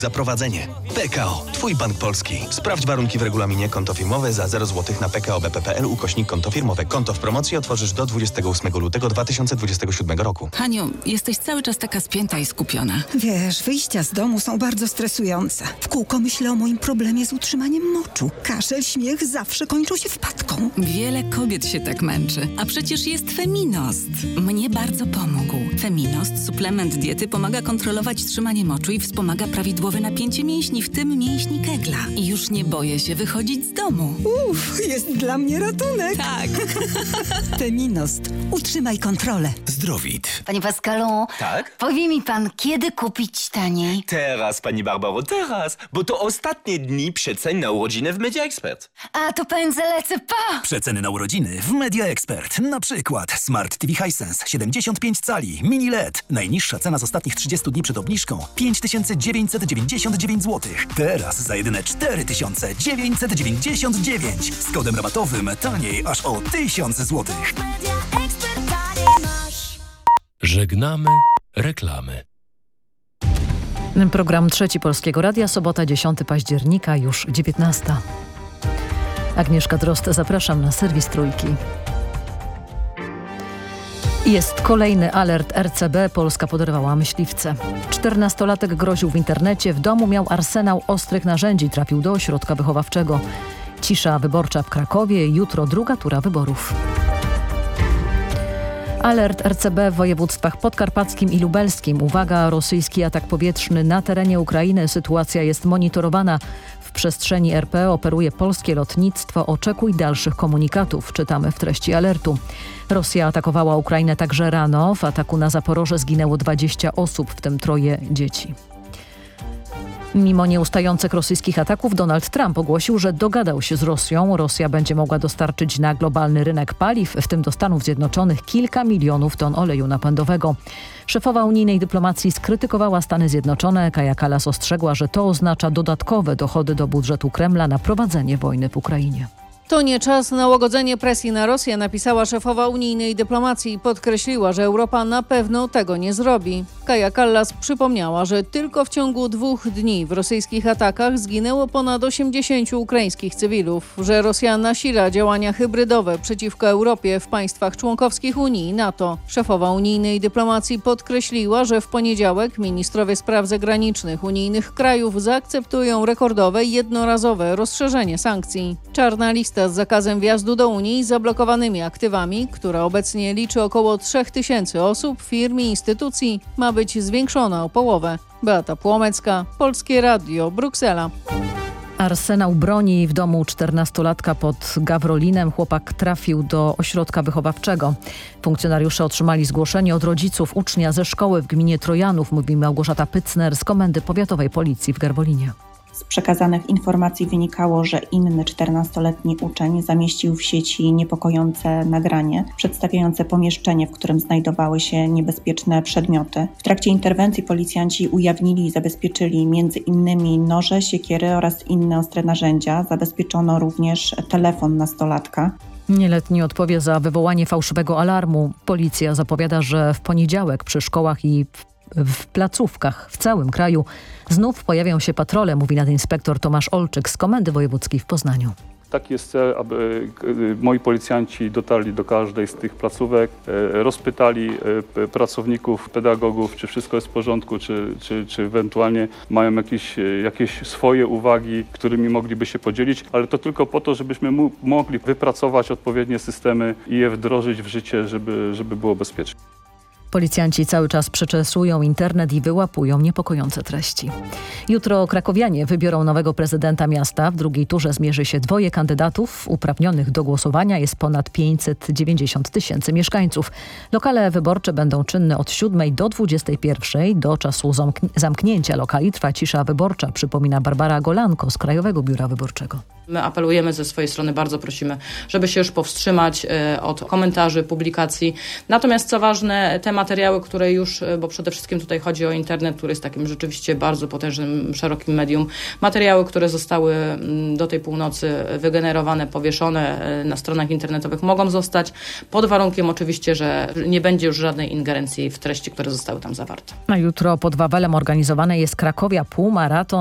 Zaprowadzenie. PKO. Twój bank polski. Sprawdź warunki w regulaminie. Konto firmowe za 0 zł na pkobp.pl/konto firmowe. Konto w promocji otworzysz do 28 lutego 2027 roku. Haniu, jesteś cały czas taka spięta i skupiona. Wiesz, wyjścia z domu są bardzo stresujące. W kółko myślę o moim problemie z utrzymaniem moczu. Kaszel, śmiech zawsze kończą się wpadką. Wiele kobiet się tak męczy. A przecież jest Feminost. Mnie bardzo pomógł. Feminost, suplement diety, pomaga kontrolować trzymanie moczu i wspomaga prawidłowe napięcie mięśni, w tym mięśni Kegla. I już nie boję się wychodzić z domu. Jest dla mnie ratunek. Tak. Feminost. Utrzymaj kontrolę. Zdrowit. Panie Pascalu, Tak? powie mi pan, kiedy kupić taniej? Teraz, pani Barbaro, teraz, bo to ostatnie dni przecen na urodziny w Media Expert. A, to pędzę, lecę, pa! Przeceny na urodziny w Media Expert. Na przykład Smart TV Hisense 75 cali, mini LED. Najniższa cena z ostatnich 30 dni przed obniżką 5999 zł. Teraz za jedyne 4999. Z kodem rabatowym taniej aż o 1000 zł. Żegnamy reklamy. Program Trzeci Polskiego Radia, sobota 10 października, już 19. Agnieszka Drozd, zapraszam na serwis Trójki. Jest kolejny alert RCB. Polska poderwała myśliwce. 14-latek groził w internecie. W domu miał arsenał ostrych narzędzi. Trafił do ośrodka wychowawczego. Cisza wyborcza w Krakowie. Jutro druga tura wyborów. Alert RCB w województwach podkarpackim i lubelskim. Uwaga, rosyjski atak powietrzny na terenie Ukrainy. Sytuacja jest monitorowana. W przestrzeni RP operuje polskie lotnictwo. Oczekuj dalszych komunikatów. Czytamy w treści alertu. Rosja atakowała Ukrainę także rano. W ataku na Zaporoże zginęło 20 osób, w tym 3 dzieci. Mimo nieustających rosyjskich ataków Donald Trump ogłosił, że dogadał się z Rosją. Rosja będzie mogła dostarczyć na globalny rynek paliw, w tym do Stanów Zjednoczonych, kilka milionów ton oleju napędowego. Szefowa unijnej dyplomacji skrytykowała Stany Zjednoczone. Kaja Kallas ostrzegła, że to oznacza dodatkowe dochody do budżetu Kremla na prowadzenie wojny w Ukrainie. To nie czas na łagodzenie presji na Rosję, napisała szefowa unijnej dyplomacji i podkreśliła, że Europa na pewno tego nie zrobi. Kaja Kallas przypomniała, że tylko w ciągu 2 dni w rosyjskich atakach zginęło ponad 80 ukraińskich cywilów, że Rosja nasila działania hybrydowe przeciwko Europie w państwach członkowskich Unii i NATO. Szefowa unijnej dyplomacji podkreśliła, że w poniedziałek ministrowie spraw zagranicznych unijnych krajów zaakceptują rekordowe jednorazowe rozszerzenie sankcji. Czarna lista z zakazem wjazdu do Unii, zablokowanymi aktywami, która obecnie liczy około 3000 osób, firm i instytucji, ma być zwiększona o połowę. Beata Płomecka, Polskie Radio, Bruksela. Arsenał broni w domu 14-latka pod Gawrolinem. Chłopak trafił do ośrodka wychowawczego. Funkcjonariusze otrzymali zgłoszenie od rodziców ucznia ze szkoły w gminie Trojanów, mówi Małgorzata Pycner z Komendy Powiatowej Policji w Garwolinie. Z przekazanych informacji wynikało, że inny 14-letni uczeń zamieścił w sieci niepokojące nagranie przedstawiające pomieszczenie, w którym znajdowały się niebezpieczne przedmioty. W trakcie interwencji policjanci ujawnili i zabezpieczyli m.in. noże, siekiery oraz inne ostre narzędzia. Zabezpieczono również telefon nastolatka. Nieletni odpowie za wywołanie fałszywego alarmu. Policja zapowiada, że w poniedziałek przy szkołach i w placówkach w całym kraju znów pojawią się patrole, mówi nadinspektor Tomasz Olczyk z Komendy Wojewódzkiej w Poznaniu. Taki jest cel, aby moi policjanci dotarli do każdej z tych placówek, rozpytali pracowników, pedagogów, czy wszystko jest w porządku, czy ewentualnie mają jakieś swoje uwagi, którymi mogliby się podzielić, ale to tylko po to, żebyśmy mogli wypracować odpowiednie systemy i je wdrożyć w życie, żeby było bezpiecznie. Policjanci cały czas przeczesują internet i wyłapują niepokojące treści. Jutro krakowianie wybiorą nowego prezydenta miasta. W drugiej turze zmierzy się 2 kandydatów. Uprawnionych do głosowania jest ponad 590 000 mieszkańców. Lokale wyborcze będą czynne od 7 do 21. Do czasu zamknięcia lokali trwa cisza wyborcza, przypomina Barbara Golanko z Krajowego Biura Wyborczego. My apelujemy ze swojej strony, bardzo prosimy, żeby się już powstrzymać od komentarzy, publikacji. Natomiast co ważne, te materiały, które już, bo przede wszystkim tutaj chodzi o internet, który jest takim rzeczywiście bardzo potężnym, szerokim medium, materiały, które zostały do tej północy wygenerowane, powieszone na stronach internetowych, mogą zostać, pod warunkiem oczywiście, że nie będzie już żadnej ingerencji w treści, które zostały tam zawarte. A jutro pod Wawelem organizowany jest Krakowia Półmaraton.